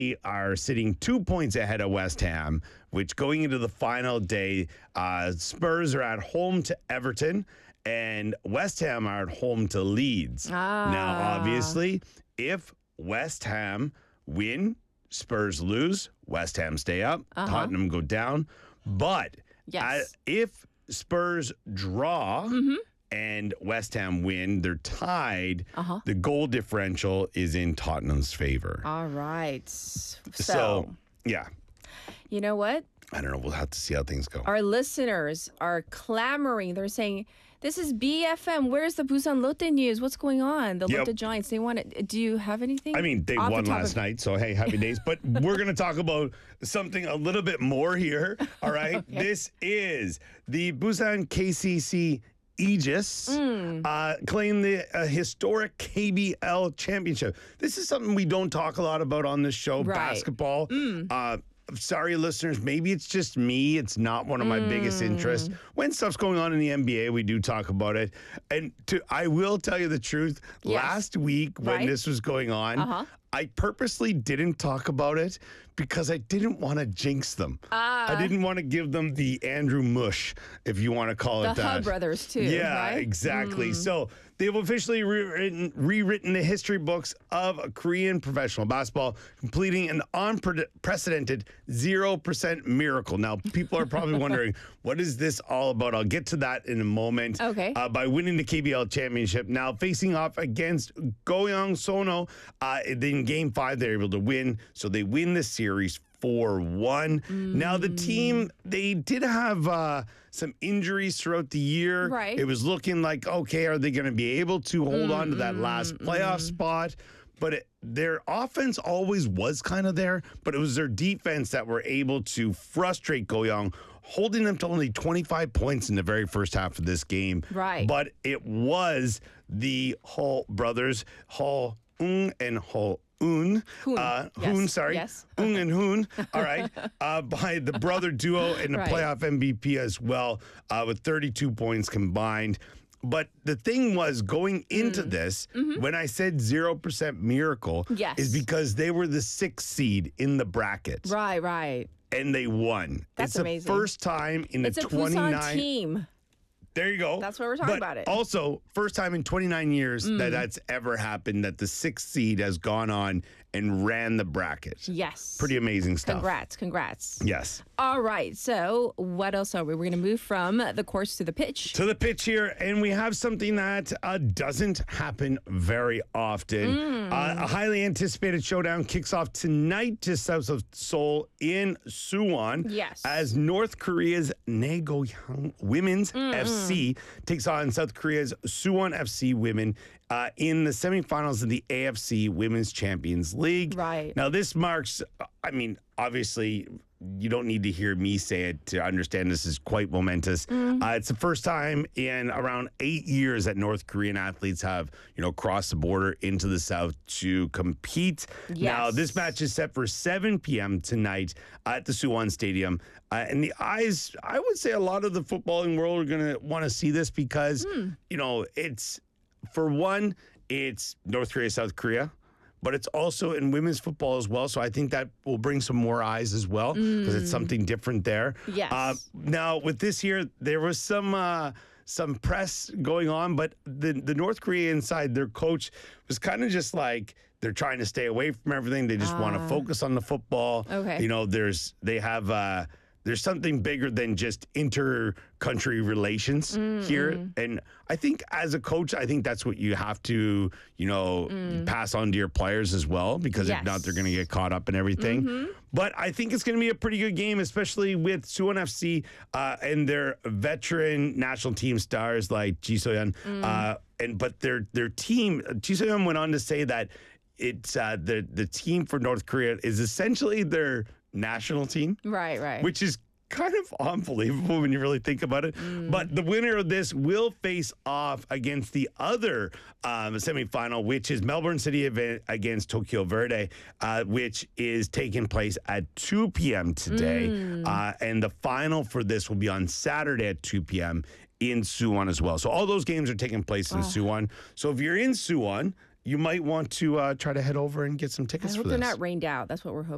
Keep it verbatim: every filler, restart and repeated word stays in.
they are sitting two points ahead of West Ham, which going into the final day, uh, Spurs are at home to Everton and West Ham are at home to Leeds. Ah. Now, obviously, if West Ham win, Spurs lose, West Ham stay up, Uh-huh. Tottenham go down. But Yes. uh, if Spurs draw Mm-hmm. and West Ham win, they're tied. Uh-huh. The goal differential is in Tottenham's favor. All right. So, So, yeah, you know what? I don't know. We'll have to see how things go. Our listeners are clamoring. They're saying, this is B F M. Where's the Busan Lotte news? What's going on? The Yep. Lotte Giants. They want it. Do you have anything? I mean, they Off the won top last of- night, so hey, happy days. But we're going to talk about something a little bit more here. All right. This is the Busan K C C Aegis Mm. uh, claim the uh, historic K B L championship. This is something we don't talk a lot about on this show, Right. basketball. Uh, sorry, listeners, maybe it's just me. It's not one of my biggest interests. Mm. When stuff's going on in the N B A, we do talk about it. And to, I will tell you the truth. Yes. Last week when Right. this was going on, Uh-huh. I purposely didn't talk about it because I didn't want to jinx them. I didn't want to give them the Andrew Mush, if you want to call The it that. Hub brothers, too. Yeah, right? exactly. So they've officially rewritten, rewritten the history books of Korean professional basketball, completing an unprecedented zero percent miracle. Now, people are probably wondering, what is this all about? I'll get to that in a moment. Okay. Uh, by winning the K B L championship. Now, facing off against Goyang Sono, uh, in game five, they're able to win. So they win the series four one. Now, the team, they did have uh, some injuries throughout the year. Right. It was looking like, okay, are they going to be able to hold on to that last playoff spot? But it, their offense always was kind of there, but it was their defense that were able to frustrate Goyang, holding them to only twenty-five points in the very first half of this game. Right. But it was the Hall brothers, Hall Ung and Hall Un. Hoon. Uh, Yes. Hoon, sorry. Yes. Ung and Hoon. All right. Uh, by the brother duo and the Right. playoff M V P as well, uh, with thirty-two points combined. But the thing was, going into this, when I said zero percent miracle, Mm. Yes. is because they were the sixth seed in the bracket Right, right. and they won. That's it's the amazing. first time in It's the a Busan twenty-nine. team. There you go. That's why we're talking But about it. Also, first time in twenty-nine years Mm. that that's ever happened that the sixth seed has gone on and ran the bracket. Yes. Pretty amazing stuff. Congrats, congrats. Yes. All right. So, what else are we? We're going to move from the course to the pitch. To the pitch here, and we have something that uh, doesn't happen very often. Mm. Uh, a highly anticipated showdown kicks off tonight just south of Seoul in Suwon. Yes. As North Korea's Naegoyang Women's F C takes on South Korea's Suwon F C women uh, in the semifinals of the A F C Women's Champions League. Right. Now, this marks, I mean, obviously, you don't need to hear me say it to understand this is quite momentous. Mm. Uh, it's the first time in around eight years that North Korean athletes have, you know, crossed the border into the South to compete. Now, Yes. this match is set for seven p.m. tonight at the Suwon Stadium. Uh, and the eyes, I would say a lot of the footballing world are going to want to see this because, Hmm. you know, it's, for one, it's North Korea, South Korea. But it's also in women's football as well. So I think that will bring some more eyes as well because it's something different there. Yes. Uh, now, with this here, there was some uh, some press going on, but the, the North Korean side, their coach was kind of just like, they're trying to stay away from everything. They just want to focus on the football. Okay. You know, there's, they have, uh, there's something bigger than just inter-country relations here. And I think as a coach, I think that's what you have to, you know, pass on to your players as well, because if not, Yes. they're going to get caught up in everything. But I think it's going to be a pretty good game, especially with Suwon F C uh, and their veteran national team stars like Ji Soyeon. Uh, and but their their team, Ji Soyeon went on to say that it's uh, the the team for North Korea is essentially their national team, Right, right. which is kind of unbelievable when you really think about it. But the winner of this will face off against the other um, semifinal, which is Melbourne City event against Tokyo Verde, uh, which is taking place at two p.m. today. Uh, and the final for this will be on Saturday at two p.m. in Suwon as well. So all those games are taking place in Suwon. So if you're in Suwon, you might want to uh, try to head over and get some I tickets hope for they're this. not rained out. That's what we're hoping.